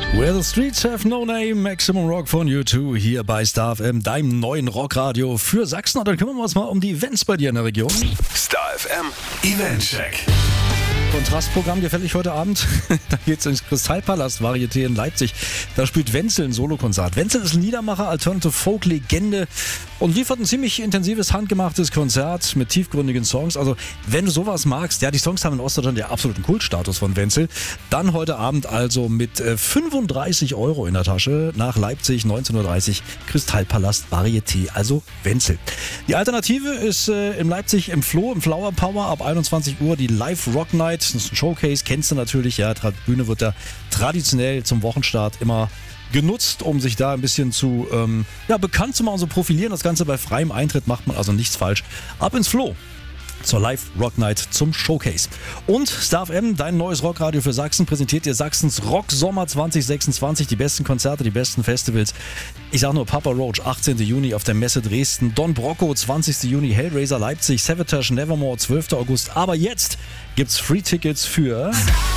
Where the Streets Have No Name, Maximum Rock von U2 hier bei Star FM, deinem neuen Rockradio für Sachsen. Und dann kümmern wir uns mal um die Events bei dir in der Region. Star FM Eventcheck. Kontrastprogramm gefällig heute Abend. Da geht's ins Kristallpalast Varieté in Leipzig. Da spielt Wenzel ein Solokonzert. Wenzel ist ein Liedermacher, Alternative Folk Legende und liefert ein ziemlich intensives, handgemachtes Konzert mit tiefgründigen Songs. Also wenn du sowas magst, ja, die Songs haben in Ostdeutschland ja absoluten Kultstatus von Wenzel. Dann heute Abend also mit 35 € in der Tasche nach Leipzig, 19:30 Uhr, Kristallpalast Varieté, also Wenzel. Die Alternative ist in Leipzig im Flower Power ab 21 Uhr die Live Rock Night. Das ist ein Showcase, kennst du natürlich, ja, die Bühne wird da traditionell zum Wochenstart immer genutzt, um sich da ein bisschen zu bekannt zu machen, so profilieren. Das Ganze bei freiem Eintritt macht man also nichts falsch. Ab ins Floh zur Live Rock Night zum Showcase. Und Star FM, dein neues Rockradio für Sachsen, präsentiert dir Sachsens Rock Sommer 2026. Die besten Konzerte, die besten Festivals. Ich sag nur Papa Roach, 18. Juni auf der Messe Dresden. Don Brocco, 20. Juni, Hellraiser Leipzig, Savatage, Nevermore, 12. August. Aber jetzt gibt's Free-Tickets für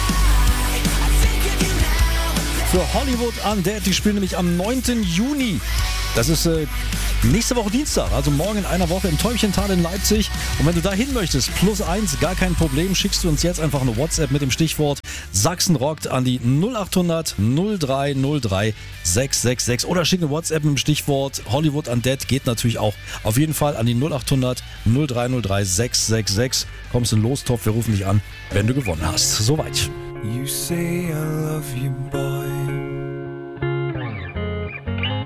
Hollywood Undead. Die spielen nämlich am 9. Juni. Das ist nächste Woche Dienstag, also morgen in einer Woche im Täubchental in Leipzig. Und wenn du da hin möchtest, +1, gar kein Problem, schickst du uns jetzt einfach eine WhatsApp mit dem Stichwort Sachsen rockt an die 0800 0303 666 oder schick eine WhatsApp mit dem Stichwort Hollywood Undead, geht natürlich auch. Auf jeden Fall an die 0800 0303 666. Kommst in den Lostopf, wir rufen dich an, wenn du gewonnen hast. Soweit. You say I love you, boy.